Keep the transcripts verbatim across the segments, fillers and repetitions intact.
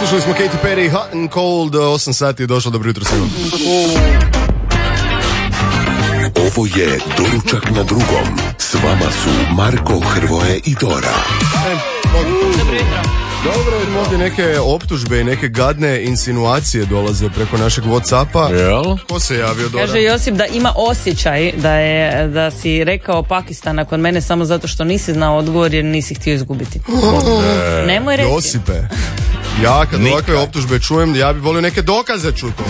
Slušali smo Katy Perry, Hot and Cold, osam sati je došlo, dobro jutro svima. Ovo je Doručak na drugom. S vama su Marko, Hrvoje i Dora. E, dobro jutro. Dobro, vidimo ovdje neke optužbe i neke gadne insinuacije dolaze preko našeg Whatsappa. Jel? Ko se javio, Dora? Kaže Josip da ima osjećaj da je da si rekao Pakistan nakon mene samo zato što nisi znao odgovor jer nisi htio izgubiti. Ne. Nemoj reći. Josipe, ja kad Nikad. ovakve optužbe čujem, ja bih volio neke dokaze čuti.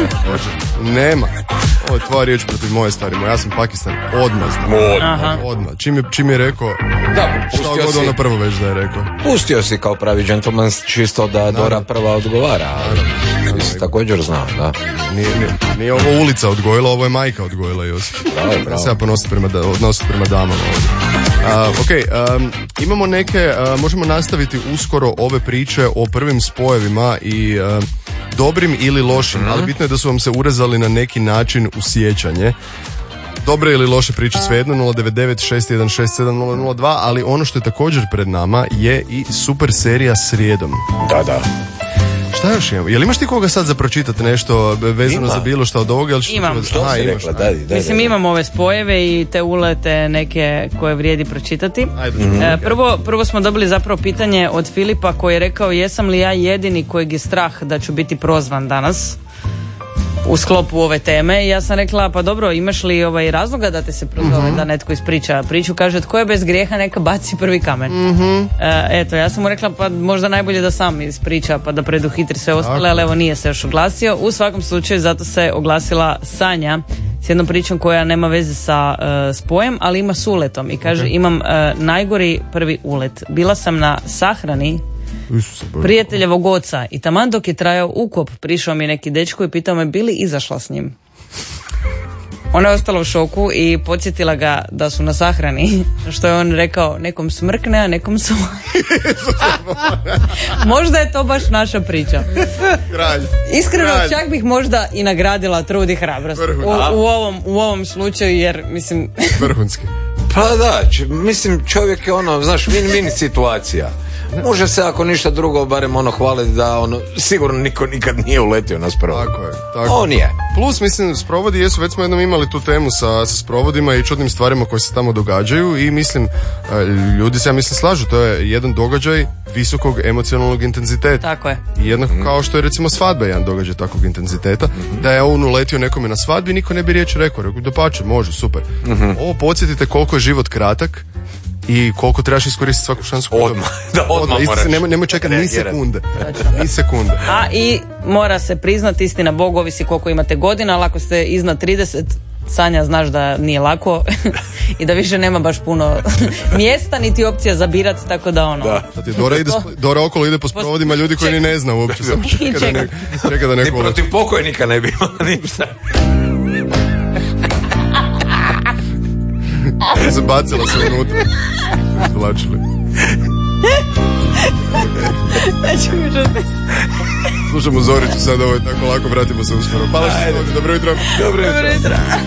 Nema. Ovo je tvoja riječ protiv moje stvari. Ja sam Pakistan odmah znam. Odmah. Odmah. Čim je, čim je rekao, da, šta god ono prvo već da je rekao. Pustio si kao pravi džentlmen čisto da Naravno. Dora prva odgovara. Ti si također znao, da. Nije, nije, nije ovo ulica odgojila, ovo je majka odgojila, Josip. Bravo, bravo. Ja se ja ponositi prema, da, odnositi prema damama ovdje. Uh, ok, um, imamo neke, uh, možemo nastaviti uskoro ove priče o prvim spojevima i uh, dobrim ili lošim, mm-hmm. ali bitno je da su vam se urezali na neki način u sjećanje. Dobre ili loše priče svejedno, nula devet devet šest jedan šest sedam nula nula dva, ali ono što je također pred nama je i super serija Srijedom. Da, da. Šta još imamo? Jel imaš ti koga sad za pročitati nešto vezano Ima. za bilo što od ovoga? Ili što Imam. Što Aha, si imaš, rekla? Daj, daj, Mislim, daj. imam ove spojeve i te ulete neke koje vrijedi pročitati. Ajde. Mm-hmm. E, prvo, prvo smo dobili zapravo pitanje od Filipa koji je rekao jesam li ja jedini kojeg je strah da ću biti prozvan danas u sklopu ove teme. I ja sam rekla, pa dobro, imaš li ovaj razloga da te se prozove, mm-hmm. da netko ispriča priču? Kaže, tko je bez grijeha neka baci prvi kamen. Mm-hmm. E, eto, ja sam mu rekla, pa možda najbolje da sam ispriča pa da preduhitri sve ostale, ali evo nije se još oglasio. U svakom slučaju zato se oglasila Sanja s jednom pričom koja nema veze sa uh, spojem, ali ima s uletom. I kaže, okay. imam uh, najgori prvi ulet. Bila sam na sahrani prijateljevog oca i taman dok je trajao ukop prišao mi neki dečko i pitao me bi li izašla s njim. Ona je ostala u šoku i podsjetila ga da su na sahrani, što je on rekao, nekom smrkne, a nekom su. Možda je to baš naša priča. Kralj. Iskreno, Kralj. čak bih možda i nagradila trud i hrabrost u, u, ovom, u ovom slučaju, jer mislim... Vrhunski. Pa da, č- mislim čovjek je ono, znaš, win-win situacija. Može se ako ništa drugo barem ono hvaliti da ono sigurno niko nikad nije uletio na sprovod. Tako je, tako. On je. Plus mislim sprovodi jesu, već smo jednom imali tu temu sa, sa sprovodima i čudnim stvarima koje se tamo događaju i mislim ljudi se ja mislim slažu, to je jedan događaj visokog emocionalnog intenziteta. Tako je. I jednako mm. kao što je recimo svadba jedan događaj takvog intenziteta, mm-hmm. da je on uletio nekome na svadbi, niko ne bi riječ rekao, rekao dapače, može, super. Mm-hmm. Ovo podsjetite koliko je život kratak i koliko trebaš iskoristiti svaku šansu koju odmah, da odmah, odmah moraš. Nemoj, nemoj čekati ni sekunde. Ni sekunde. A i mora se priznati, istina Bog, ovisi koliko imate godina, ali ako ste iznad trideset, Sanja, znaš da nije lako i da više nema baš puno mjesta niti opcija za birat, tako da ono... Da, da ti Dora, ide, Dora okolo ide po sprovodima ljudi koji ni ne zna uopće. Samo čeka, da ne, čeka da neko... Ni protiv pokojnika ne bi imala ništa. Zabacila se unutra. Izvlačili. Slušamo Zoricu sad, ovo je tako lako, vratimo se uskoro. Hvala što ste, dobro jutro. Dobro jutro.